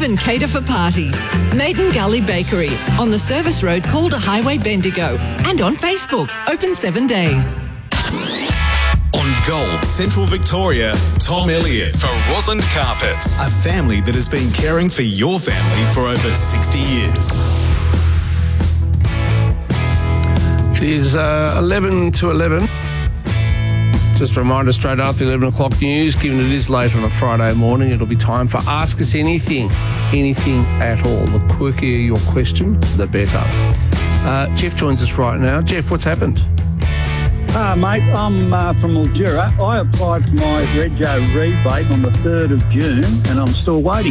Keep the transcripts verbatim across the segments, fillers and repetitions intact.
even cater for parties. Maiden Gully Bakery on the service road Calder Highway, Bendigo, and on Facebook, open seven days. On Gold Central Victoria, Tom Elliott for Roslyn Carpets, a family that has been caring for your family for over sixty years. It is uh, eleven to eleven. Just a reminder, straight after the eleven o'clock news, given it is late on a Friday morning, it'll be time for Ask Us Anything. Anything at all. The quirkier your question, the better. Uh, Jeff joins us right now. Jeff, what's happened? Uh, mate, I'm uh, from Mildura. I applied for my Rego rebate on the third of June and I'm still waiting.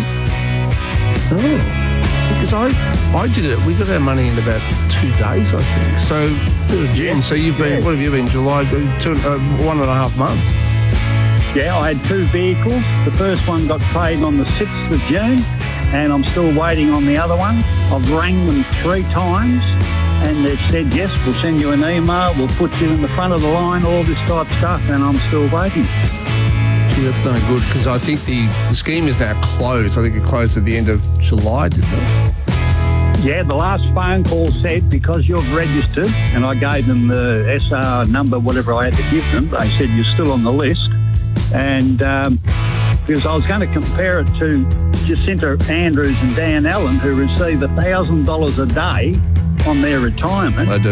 Oh, because I I did it. We got our money in about two days, I think. So, third of June. So you've been, yeah. What have you been, July, two, uh, one and a half months? Yeah, I had two vehicles. The first one got paid on the sixth of June and I'm still waiting on the other one. I've rang them three times. And they've said, yes, we'll send you an email, we'll put you in the front of the line, all this type of stuff, and I'm still waiting. Gee, that's no good, because I think the, the scheme is now closed. I think it closed at the end of July, didn't it? Yeah, the last phone call said, because you've registered, and I gave them the S R number, whatever I had to give them, they said you're still on the list. And um, because I was going to compare it to Jacinta Andrews and Dan Allen, who receive one thousand dollars a day on their retirement. They do.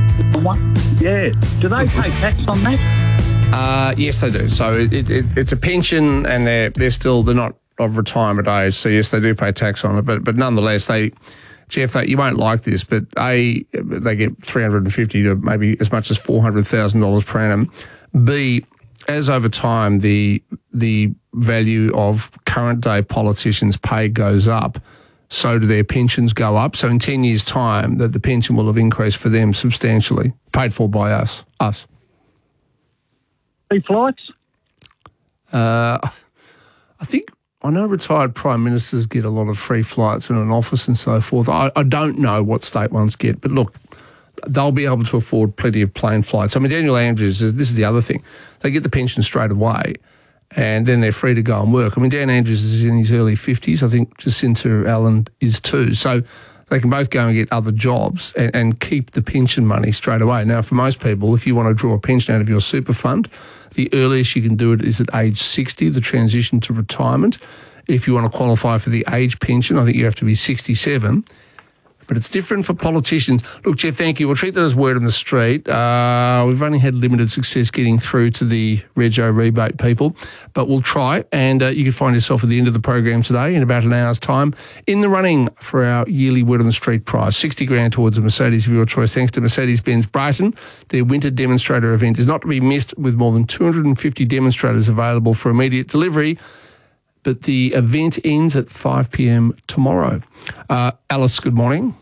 Yeah. Do they pay tax on that? Uh, yes, they do. So it, it, it's a pension, and they're they're still they're not of retirement age. So yes, they do pay tax on it. But but nonetheless, they Jeff, they, you won't like this, but A, they get three hundred and fifty to maybe as much as four hundred thousand dollars per annum. B, as over time the the value of current day politicians' pay goes up, so do their pensions go up. So in ten years' time, that the pension will have increased for them substantially, paid for by us. Us. Free flights? Uh, I think, I know retired prime ministers get a lot of free flights in an office and so forth. I, I don't know what state ones get, but look, they'll be able to afford plenty of plane flights. I mean, Daniel Andrews, this is the other thing. They get the pension straight away, and then they're free to go and work. I mean, Dan Andrews is in his early fifties. I think Jacinta Allen is too. So they can both go and get other jobs and, and keep the pension money straight away. Now, for most people, if you want to draw a pension out of your super fund, the earliest you can do it is at age sixty, the transition to retirement. If you want to qualify for the age pension, I think you have to be sixty-seven. But it's different for politicians. Look, Jeff, thank you. We'll treat that as word on the street. Uh, we've only had limited success getting through to the Rego rebate people, but we'll try. And uh, you can find yourself at the end of the program today in about an hour's time in the running for our yearly word on the street prize. sixty grand towards a Mercedes of your choice, thanks to Mercedes-Benz Brighton. Their winter demonstrator event is not to be missed, with more than two hundred fifty demonstrators available for immediate delivery. But the event ends at five p.m. tomorrow. Uh, Alice, good morning.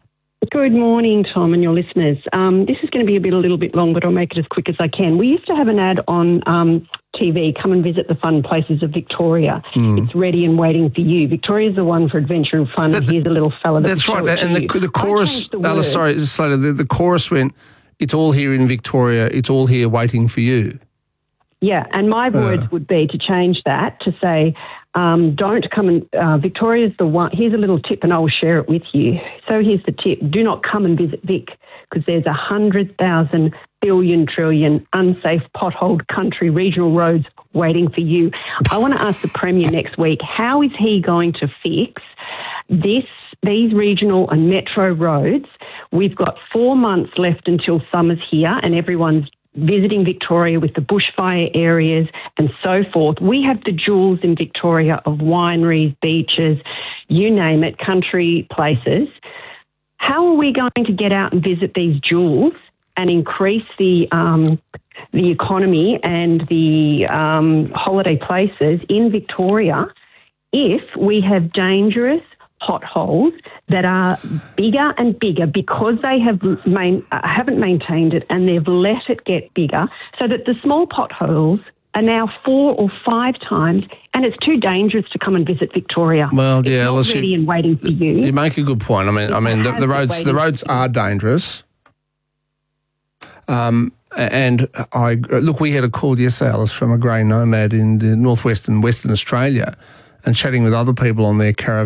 Good morning, Tom, and your listeners. Um, this is going to be a bit, a little bit long, but I'll make it as quick as I can. We used to have an ad on um, T V, come and visit the fun places of Victoria. Mm. It's ready and waiting for you. Victoria's the one for adventure and fun. That, Here's a little fella that That's right. And the, the chorus, the Alice, sorry, just later, the, the chorus went, it's all here in Victoria, it's all here waiting for you. Yeah, and my words uh. would be to change that to say, um, don't come and, uh, Victoria's the one, here's a little tip and I'll share it with you. So here's the tip, do not come and visit Vic, because there's a hundred thousand billion trillion unsafe potholed country regional roads waiting for you. I want to ask the Premier next week, how is he going to fix this, these regional and metro roads? We've got four months left until summer's here and everyone's visiting Victoria with the bushfire areas and so forth. We have the jewels in Victoria of wineries, beaches, you name it, country places. How are we going to get out and visit these jewels and increase the um, the economy and the um, holiday places in Victoria if we have dangerous potholes that are bigger and bigger because they have main, uh, haven't maintained it and they've let it get bigger, so that the small potholes are now four or five times, and it's too dangerous to come and visit Victoria. Well, it's yeah, not well, ready and waiting for you. You make a good point. I mean, it I mean, the, the roads the roads are dangerous. Um, and I look, we had a call yesterday, Alice, from a grey nomad in the northwestern Western Australia, and chatting with other people on their caravan.